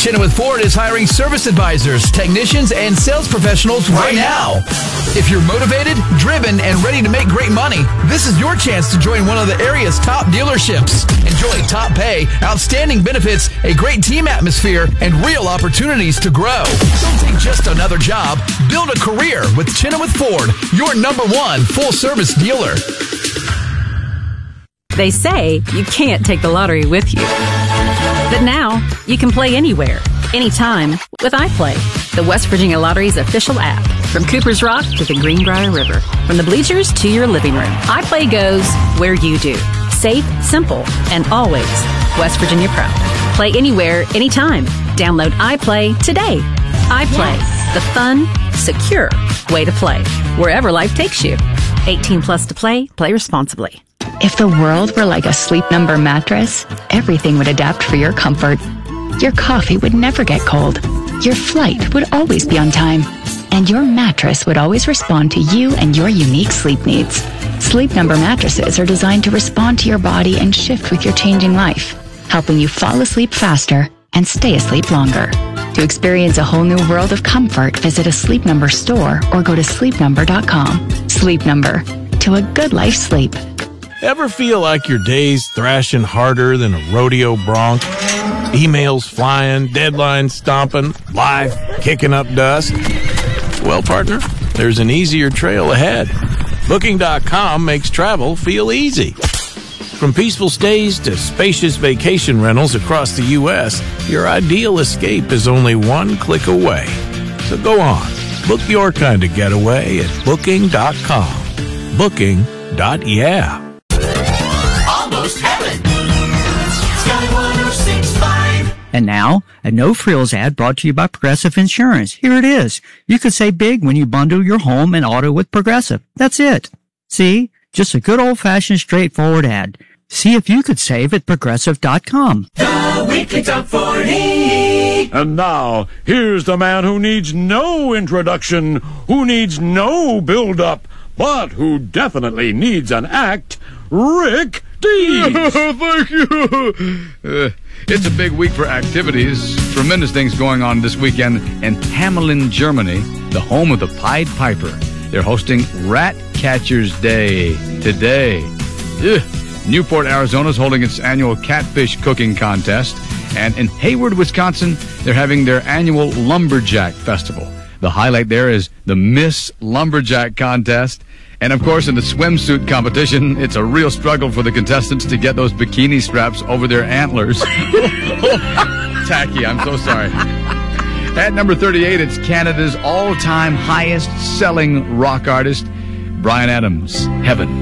Chenoweth Ford is hiring service advisors, technicians, and sales professionals right now. If you're motivated, driven, and ready to make great money, this is your chance to join one of the area's top dealerships. Enjoy top pay, outstanding benefits, a great team atmosphere, and real opportunities to grow. Don't take just another job. Build a career with Chenoweth Ford, your #1 full-service dealer. They say you can't take the lottery with you. But now, you can play anywhere, anytime, with iPlay, the West Virginia Lottery's official app. From Cooper's Rock to the Greenbrier River, from the bleachers to your living room, iPlay goes where you do. Safe, simple, and always West Virginia proud. Play anywhere, anytime. Download iPlay today. iPlay, the fun, secure way to play, wherever life takes you. 18 plus to play. Play responsibly. If the world were like a Sleep Number mattress, everything would adapt for your comfort. Your coffee would never get cold. Your flight would always be on time. And your mattress would always respond to you and your unique sleep needs. Sleep Number mattresses are designed to respond to your body and shift with your changing life, helping you fall asleep faster and stay asleep longer. To experience a whole new world of comfort, visit a Sleep Number store or go to sleepnumber.com. Sleep Number. To a good life sleep. Ever feel like your day's thrashing harder than a rodeo bronc? Emails flying, deadlines stomping, life kicking up dust? Well, partner, there's an easier trail ahead. Booking.com makes travel feel easy. From peaceful stays to spacious vacation rentals across the U.S., your ideal escape is only one click away. So go on, book your kind of getaway at Booking.com. Booking.yeah. Almost heaven. Sky 106.5. And now, a no-frills ad brought to you by Progressive Insurance. Here it is. You could save big when you bundle your home and auto with Progressive. That's it. See? Just a good old-fashioned straightforward ad. See if you could save at Progressive.com. The Weekly Top 40. And now, here's the man who needs no introduction, who needs no build-up, but who definitely needs an act, Rick Dees. Thank you. It's a big week for activities. Tremendous things going on this weekend in Hamelin, Germany, the home of the Pied Piper. They're hosting Rat Catchers Day today. Newport, Arizona is holding its annual catfish cooking contest. And in Hayward, Wisconsin, they're having their annual Lumberjack Festival. The highlight there is the Miss Lumberjack contest. And, of course, in the swimsuit competition, it's a real struggle for the contestants to get those bikini straps over their antlers. Tacky, I'm so sorry. At number 38, it's Canada's all-time highest-selling rock artist, Bryan Adams, Heaven.